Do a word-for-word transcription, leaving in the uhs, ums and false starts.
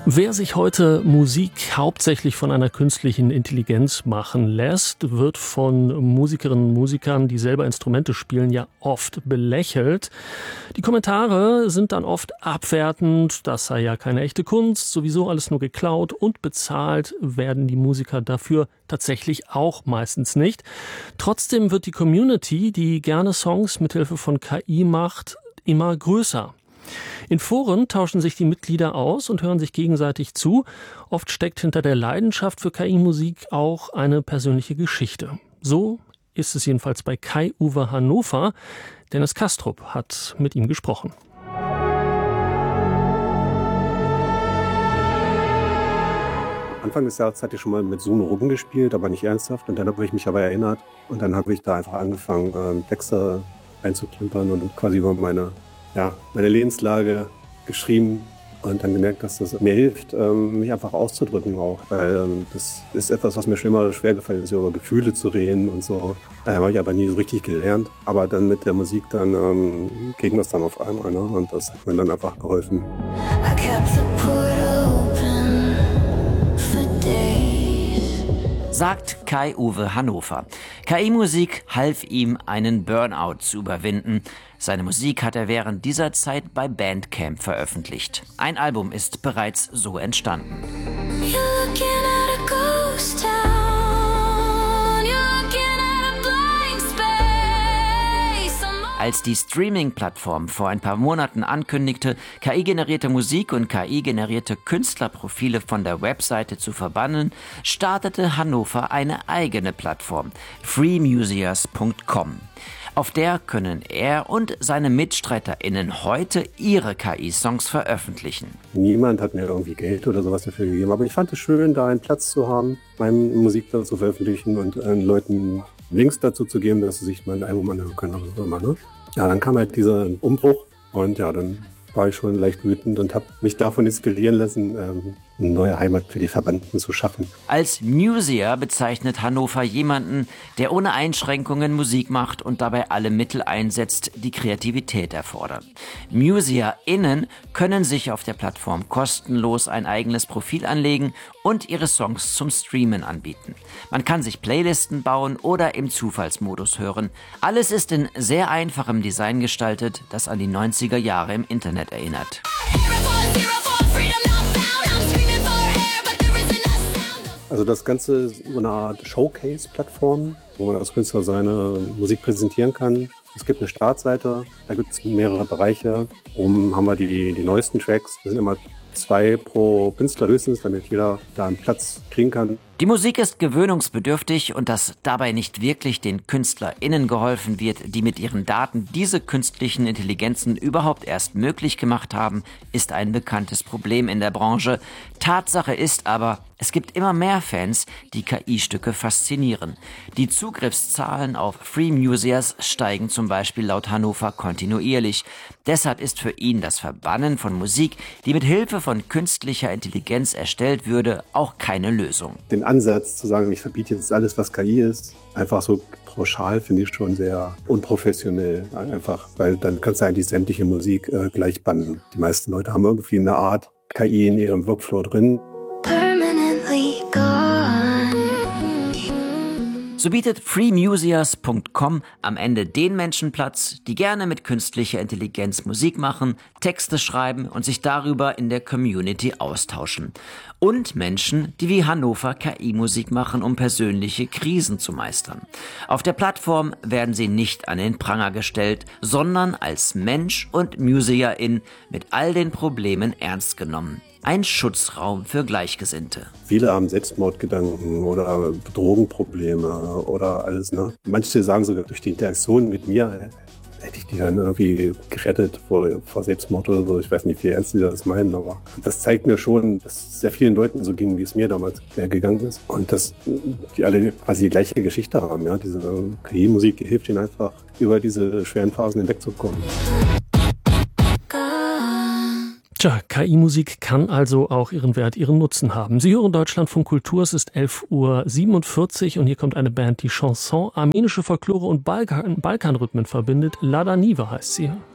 Wer sich heute Musik hauptsächlich von einer künstlichen Intelligenz machen lässt, wird von Musikerinnen und Musikern, die selber Instrumente spielen, ja oft belächelt. Die Kommentare sind dann oft abwertend, das sei ja keine echte Kunst, sowieso alles nur geklaut, und bezahlt werden die Musiker dafür tatsächlich auch meistens nicht. Trotzdem wird die Community, die gerne Songs mithilfe von K I macht, immer größer. In Foren tauschen sich die Mitglieder aus und hören sich gegenseitig zu. Oft steckt hinter der Leidenschaft für K I-Musik auch eine persönliche Geschichte. So ist es jedenfalls bei Kai-Uwe Hannover. Dennis Kastrup hat mit ihm gesprochen. Anfang des Jahres hatte ich schon mal mit Suno rumgespielt, aber nicht ernsthaft. Und dann habe ich mich aber erinnert. Und dann habe ich da einfach angefangen, Texte einzuklimpern und quasi über meine Ja, meine Lebenslage geschrieben und dann gemerkt, dass das mir hilft, mich einfach auszudrücken auch. Weil das ist etwas, was mir schon immer schwer gefallen ist, über Gefühle zu reden und so. Da habe ich aber nie so richtig gelernt. Aber dann mit der Musik, dann ähm, ging das dann auf einmal, ne? Und das hat mir dann einfach geholfen. Sagt Kai-Uwe Hannover. K I-Musik half ihm, einen Burnout zu überwinden. Seine Musik hat er während dieser Zeit bei Bandcamp veröffentlicht. Ein Album ist bereits so entstanden. Als die Streaming-Plattform vor ein paar Monaten ankündigte, K I-generierte Musik und K I-generierte Künstlerprofile von der Webseite zu verbannen, startete Hannover eine eigene Plattform, free museas punkt com. Auf der können er und seine MitstreiterInnen heute ihre K I-Songs veröffentlichen. Niemand hat mir irgendwie Geld oder sowas dafür gegeben, aber ich fand es schön, da einen Platz zu haben, meine Musik da zu veröffentlichen und äh, Leuten Links dazu zu geben, dass sie sich mein Album anhören können oder so immer, ne? Ja, dann kam halt dieser Umbruch und ja, dann war ich schon leicht wütend und habe mich davon inspirieren lassen, ähm, eine neue Heimat für die Verbannten zu schaffen. Als Museer bezeichnet Hannover jemanden, der ohne Einschränkungen Musik macht und dabei alle Mittel einsetzt, die Kreativität erfordern. MuseerInnen können sich auf der Plattform kostenlos ein eigenes Profil anlegen und ihre Songs zum Streamen anbieten. Man kann sich Playlisten bauen oder im Zufallsmodus hören. Alles ist in sehr einfachem Design gestaltet, das an die neunziger Jahre im Internet erinnert. Also das Ganze ist so eine Art Showcase-Plattform, wo man als Künstler seine Musik präsentieren kann. Es gibt eine Startseite, da gibt es mehrere Bereiche. Oben haben wir die, die neuesten Tracks. Das sind immer zwei pro Künstler höchstens, damit jeder da einen Platz kriegen kann. Die Musik ist gewöhnungsbedürftig und dass dabei nicht wirklich den KünstlerInnen geholfen wird, die mit ihren Daten diese künstlichen Intelligenzen überhaupt erst möglich gemacht haben, ist ein bekanntes Problem in der Branche. Tatsache ist aber, es gibt immer mehr Fans, die K I-Stücke faszinieren. Die Zugriffszahlen auf Free Museas steigen zum Beispiel laut Hannover kontinuierlich. Deshalb ist für ihn das Verbannen von Musik, die mit Hilfe von künstlicher Intelligenz erstellt würde, auch keine Lösung. Den Ansatz zu sagen, ich verbiete jetzt alles, was K I ist, einfach so pauschal, finde ich schon sehr unprofessionell. Einfach, weil dann kannst du eigentlich sämtliche Musik äh, gleich bannen. Die meisten Leute haben irgendwie eine Art K I in ihrem Workflow drin. So bietet free museas punkt com am Ende den Menschen Platz, die gerne mit künstlicher Intelligenz Musik machen, Texte schreiben und sich darüber in der Community austauschen. Und Menschen, die wie Hannover K I-Musik machen, um persönliche Krisen zu meistern. Auf der Plattform werden sie nicht an den Pranger gestellt, sondern als Mensch und Museerin mit all den Problemen ernst genommen. Ein Schutzraum für Gleichgesinnte. Viele haben Selbstmordgedanken oder Drogenprobleme oder alles, ne? Manche sagen sogar, durch die Interaktion mit mir hätte ich die dann irgendwie gerettet vor, vor Selbstmord oder so. Ich weiß nicht, wie ernst die das meinen, aber das zeigt mir schon, dass es sehr vielen Leuten so ging, wie es mir damals gegangen ist. Und dass die alle quasi die gleiche Geschichte haben, ja? Diese K I-Musik hilft ihnen einfach, über diese schweren Phasen hinwegzukommen. Tja, K I-Musik kann also auch ihren Wert, ihren Nutzen haben. Sie hören Deutschlandfunk Kultur, es ist elf Uhr siebenundvierzig und hier kommt eine Band, die Chanson, armenische Folklore und Balkan, Balkanrhythmen verbindet. Lada Niva heißt sie.